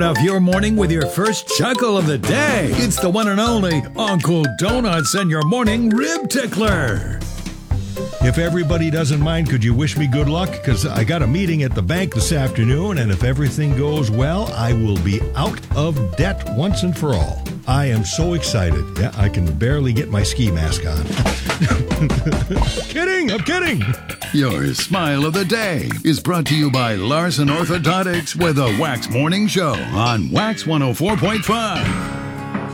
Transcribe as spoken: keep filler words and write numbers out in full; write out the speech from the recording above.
Off your morning with your first chuckle of the day. It's the one and only Uncle Donuts and your morning rib tickler. If everybody doesn't mind, could you wish me good luck? Because I got a meeting at the bank this afternoon, and if everything goes well, I will be out of debt once and for all. I am so excited. Yeah, I can barely get my ski mask on. Kidding, I'm kidding. Your smile of the day is brought to you by Larson Orthodontics with a Wax Morning Show on Wax one oh four point five.